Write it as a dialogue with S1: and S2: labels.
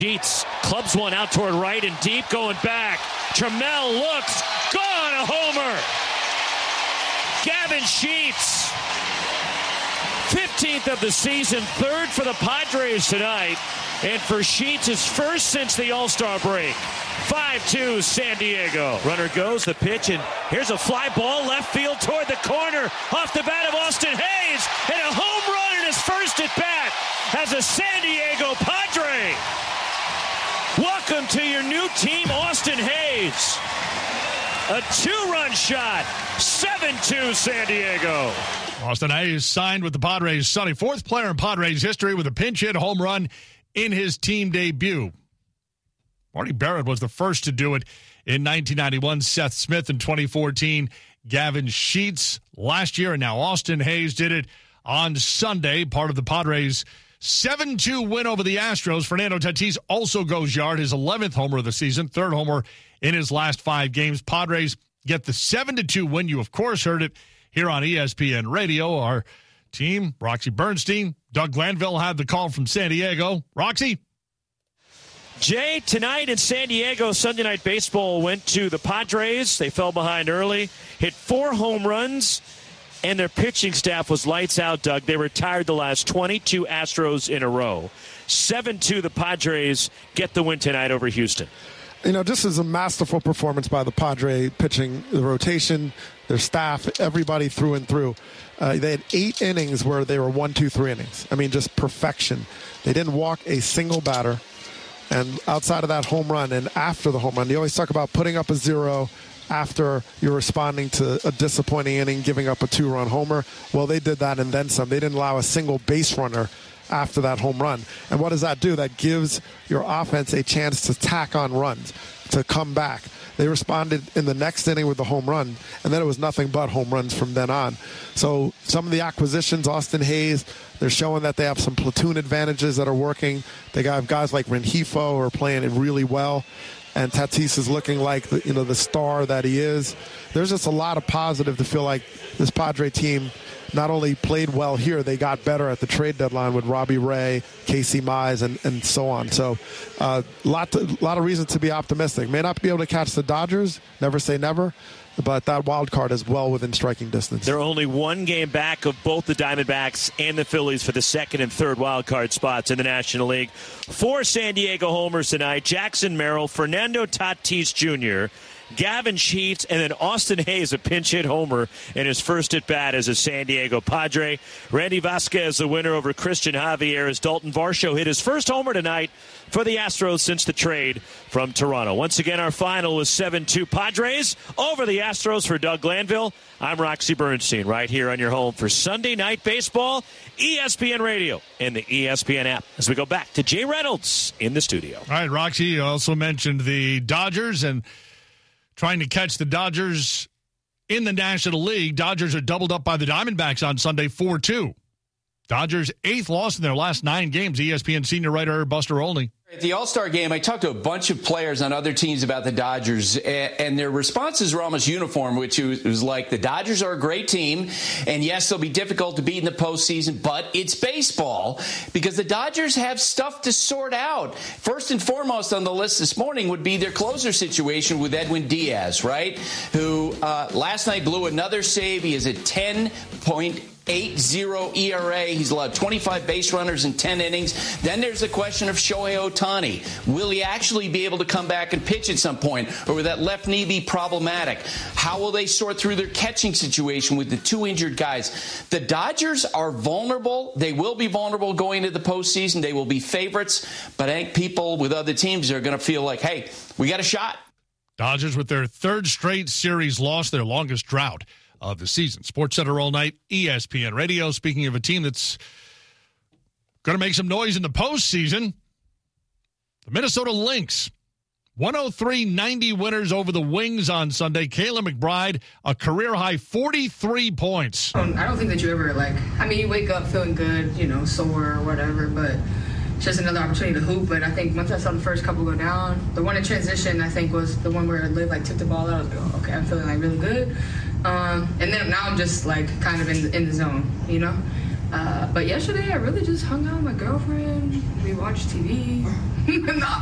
S1: Sheets clubs one out toward right and deep, going back. Trammell looks, gone, a homer. Gavin Sheets, 15th of the season, third for the Padres tonight. And for Sheets, his first since the All-Star break. 5-2 San Diego. Runner goes, the pitch, and here's a fly ball left field toward the corner. Off the bat of Austin Hayes, and a home run in his first at-bat as a San Diego Padre. Welcome to your new team, Austin Hayes. A two-run shot, 7-2 San Diego.
S2: Austin Hayes signed with the Padres Sunday, fourth player in Padres history with a pinch hit home run in his team debut. Marty Barrett was the first to do it in 1991. Seth Smith in 2014. Gavin Sheets last year, and now Austin Hayes did it on Sunday, part of the Padres' 7-2 win over the Astros. Fernando Tatis also goes yard, his 11th homer of the season, third homer in his last 5 games. Padres get the 7-2 win. You, of course, heard it here on ESPN Radio. Our team, Roxy Bernstein, Doug Glanville had the call from San Diego. Roxy?
S1: Jay, tonight in San Diego, Sunday Night Baseball went to the Padres. They fell behind early, hit 4 home runs, and their pitching staff was lights out, Doug. They retired the last 22 Astros in a row. 7-2, the Padres get the win tonight over Houston.
S3: You know, this is a masterful performance by the Padre pitching, the rotation, their staff, everybody through and through. They had 8 innings where they were 1, 2, 3 innings. I mean, just perfection. They didn't walk a single batter. And outside of that home run and after the home run, you always talk about putting up a 0 after you're responding to a disappointing inning, giving up a 2-run homer. Well, they did that and then some. They didn't allow a single base runner after that home run. And what does that do? That gives your offense a chance to tack on runs, to come back. They responded in the next inning with the home run, and then it was nothing but home runs from then on. So some of the acquisitions, Austin Hayes, they're showing that they have some platoon advantages that are working. They got guys like Rengifo who are playing it really well, and Tatis is looking like the star that he is. There's just a lot of positive to feel like this Padre team not only played well here, they got better at the trade deadline with Robbie Ray, Casey Mize, and so on. So a lot of reason to be optimistic. May not be able to catch the Dodgers, never say never, but that wild card is well within striking distance.
S1: They're only 1 game back of both the Diamondbacks and the Phillies for the second and third wild card spots in the National League. 4 San Diego homers tonight: Jackson Merrill, Fernando Tatis Jr., Gavin Sheets, and then Austin Hayes, a pinch hit homer in his first at bat as a San Diego Padre. Randy Vasquez, the winner over Christian Javier, as Dalton Varsho hit his first homer tonight for the Astros since the trade from Toronto. Once again, our final was 7-2 Padres over the Astros. For Doug Glanville, I'm Roxy Bernstein, right here on your home for Sunday Night Baseball, ESPN Radio, and the ESPN app. As we go back to Jay Reynolds in the studio.
S2: All right, Roxy, you also mentioned the Dodgers and trying to catch the Dodgers in the National League. Dodgers are doubled up by the Diamondbacks on Sunday, 4-2. Dodgers' 8th loss in their last 9 games. ESPN senior writer Buster Olney.
S4: At the All-Star game, I talked to a bunch of players on other teams about the Dodgers, and their responses were almost uniform, which was like, the Dodgers are a great team, and yes, they'll be difficult to beat in the postseason, but it's baseball, because the Dodgers have stuff to sort out. First and foremost on the list this morning would be their closer situation with Edwin Diaz, right, who last night blew another save. He is at 10.80 ERA. He's allowed 25 base runners in 10 innings. Then there's the question of Shohei Ohtani. Will he actually be able to come back and pitch at some point, or will that left knee be problematic? How will they sort through their catching situation with the 2 injured guys? The Dodgers are vulnerable. They will be vulnerable going into the postseason. They will be favorites, but I think people with other teams are going to feel like, hey, we got a shot.
S2: Dodgers with their 3rd straight series loss, their longest drought of the season. SportsCenter all night, ESPN Radio. Speaking of a team that's going to make some noise in the postseason, the Minnesota Lynx, 103-90 winners over the Wings on Sunday. Kayla McBride, a career-high 43 points.
S5: I don't think that you ever, you wake up feeling good, sore or whatever, but it's just another opportunity to hoop. But I think once I saw the first couple go down, the one in transition, I think, was the one where Liv, took the ball out. I was like, oh, okay, I'm feeling, really good. And then now I'm just, kind of in the zone, But yesterday, I really just hung out with my girlfriend. We watched TV.